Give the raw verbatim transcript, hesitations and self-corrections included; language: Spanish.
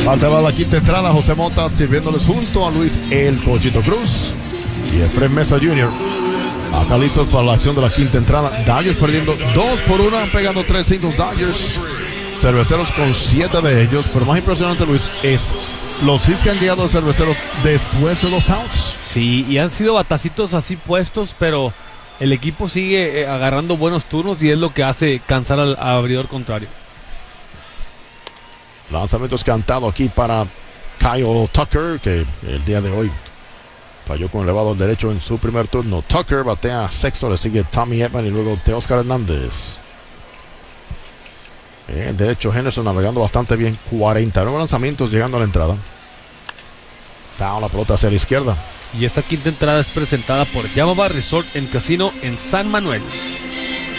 Parte va la quinta entrada, José Mota sirviéndoles junto a Luis El Cochito Cruz y Efraín Mesa junior Acá listos para la acción de la quinta entrada. Dodgers perdiendo dos por uno, pegando tres cintos Dodgers. Cerveceros con siete de ellos. Pero más impresionante, Luis, es los hits que han llegado a Cerveceros después de los outs. Sí, y han sido batacitos así puestos, pero el equipo sigue eh, agarrando buenos turnos y es lo que hace cansar al, al abridor contrario. Lanzamientos cantado aquí para Kyle Tucker, que el día de hoy falló con elevado derecho en su primer turno. Tucker batea sexto, le sigue Tommy Edman y luego Teóscar Hernández. El derecho Henderson navegando bastante bien. cuarenta y nueve lanzamientos llegando a la entrada. Foul, la pelota hacia la izquierda. Y esta quinta entrada es presentada por Yamaba Resort en Casino en San Manuel.